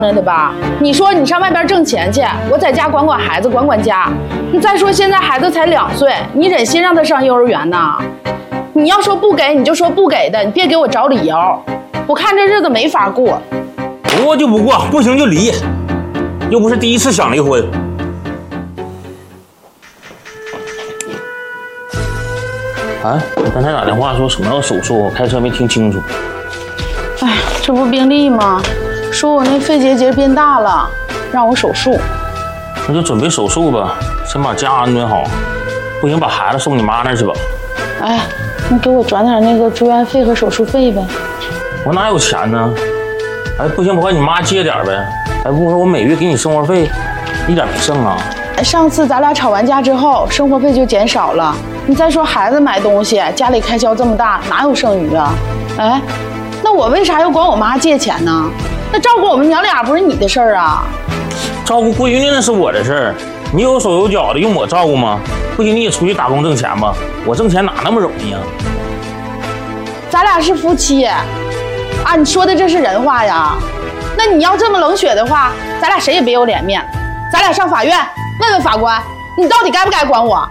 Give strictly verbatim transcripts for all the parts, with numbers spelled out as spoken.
的吧？你说你上外边挣钱去，我在家管管孩子，管管家。你再说现在孩子才两岁，你忍心让他上幼儿园呢？你要说不给，你就说不给的，你别给我找理由。我看这日子没法过。 不过就不过，不行就离，又不是第一次想离婚。啊，你刚才打电话说什么要手术？我开车没听清楚。 哎，这不病历吗？说我那肺结节变大了，让我手术。 那就准备手术吧，先把家安顿好，不行把孩子送你妈那儿去吧。 哎，你给我转点那个住院费和手术费呗。 我哪有钱呢？哎，不行，我和你妈借点呗。哎，不说我每月给你生活费，一点没剩啊。 上次咱俩吵完架之后，生活费就减少了。你再说孩子买东西，家里开销这么大，哪有剩余啊？哎，那我为啥要管我妈借钱呢？那照顾我们娘俩不是你的事儿啊？ 照顾闺女那是我的事儿，你有手有脚的，用我照顾吗？不行，你也出去打工挣钱吧。我挣钱哪那么容易啊？ 咱俩是夫妻啊，你说的这是人话呀？那你要这么冷血的话，咱俩谁也别有脸面。咱俩上法院问问法官，你到底该不该管我？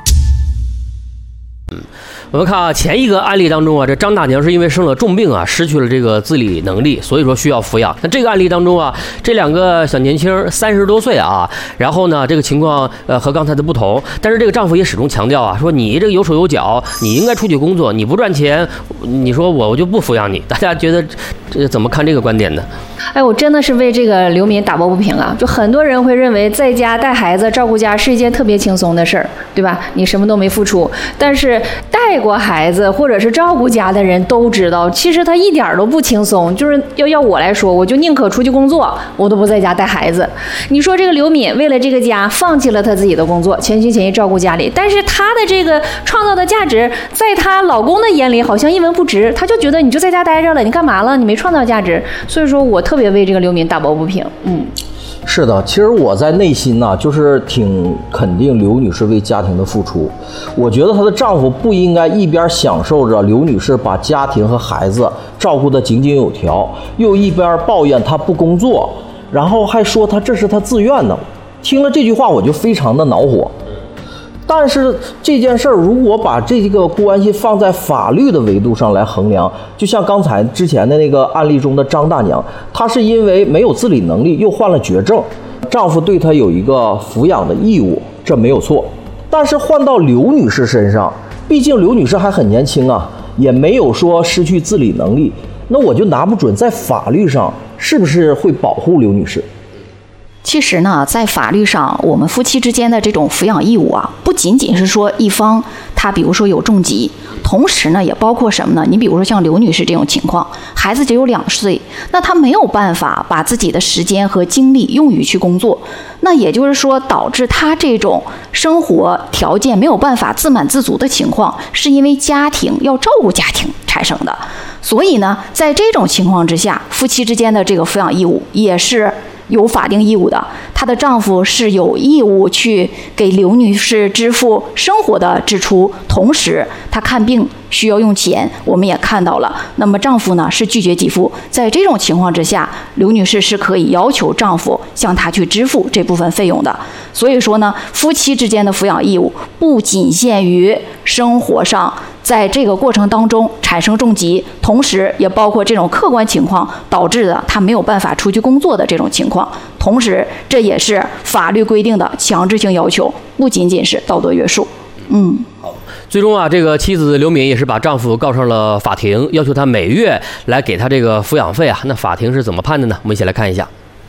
我们看啊，前一个案例当中啊，这张大娘是因为生了重病啊，失去了这个自理能力，所以说需要抚养。那这个案例当中啊，这两个小年轻三十多岁啊，然后呢，这个情况呃和刚才的不同，但是这个丈夫也始终强调啊，说你这个有手有脚，你应该出去工作，你不赚钱，你说我我就不抚养你。大家觉得这怎么看这个观点呢？ 哎，我真的是为这个刘敏打抱不平啊！就很多人会认为在家带孩子、照顾家是一件特别轻松的事儿，对吧？你什么都没付出。但是带过孩子或者是照顾家的人都知道，其实他一点都不轻松。就是要要我来说，我就宁可出去工作，我都不在家带孩子。你说这个刘敏为了这个家，放弃了她自己的工作，全心全意照顾家里，但是她的这个创造的价值，在她老公的眼里好像一文不值，他就觉得你就在家待着了，你干嘛了？你没创造价值。所以说我特别为这个刘敏打抱不平。嗯， 是的，其实我在内心呢、啊，就是挺肯定刘女士为家庭的付出。我觉得她的丈夫不应该一边享受着刘女士把家庭和孩子照顾得井井有条，又一边抱怨她不工作，然后还说她这是她自愿的。听了这句话，我就非常的恼火。但是这件事儿，如果把这个关系放在法律的维度上来衡量，就像刚才之前的那个案例中的张大娘，她是因为没有自理能力，又患了绝症，丈夫对她有一个抚养的义务，这没有错。但是换到刘女士身上，毕竟刘女士还很年轻啊，也没有说失去自理能力，那我就拿不准在法律上是不是会保护刘女士。 其实呢，在法律上，我们夫妻之间的这种抚养义务啊，不仅仅是说一方他比如说有重疾，同时呢，也包括什么呢？你比如说像刘女士这种情况，孩子只有两岁，那她没有办法把自己的时间和精力用于去工作，那也就是说，导致她这种生活条件没有办法自满自足的情况，是因为家庭要照顾家庭产生的。所以呢，在这种情况之下，夫妻之间的这个抚养义务也是有法定义务的，她的丈夫是有义务去给刘女士支付生活的支出，同时她看病需要用钱，我们也看到了，那么丈夫呢是拒绝给付。在这种情况之下，刘女士是可以要求丈夫向她去支付这部分费用的。所以说呢，夫妻之间的抚养义务不仅限于生活上，在这个过程当中产生重疾，同时也包括这种客观情况导致的他没有办法出去工作的这种情况，同时这也是法律规定的强制性要求，不仅仅是道德约束。嗯， 好，最终啊，这个妻子刘敏也是把丈夫告上了法庭，要求他每月来给他这个抚养费啊。那法庭是怎么判的呢？我们一起来看一下。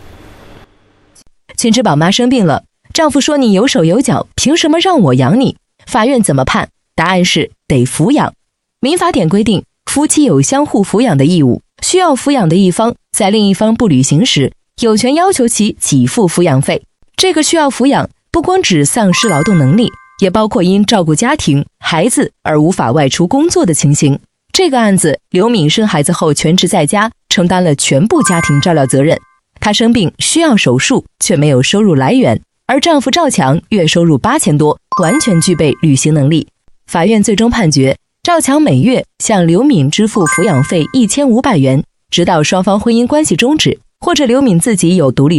全职宝妈生病了，丈夫说你有手有脚，凭什么让我养你？法院怎么判？答案是得抚养。民法典规定，夫妻有相互抚养的义务，需要抚养的一方在另一方不履行时，有权要求其给付抚养费。这个需要抚养不光指丧失劳动能力，也包括因照顾家庭、孩子而无法外出工作的情形。这个案子，刘敏生孩子后全职在家，承担了全部家庭照料责任。她生病需要手术，却没有收入来源，而丈夫赵强月收入八千多，完全具备履行能力。法院最终判决，赵强每月向刘敏支付抚养费一千五百元，直到双方婚姻关系终止，或者刘敏自己有独立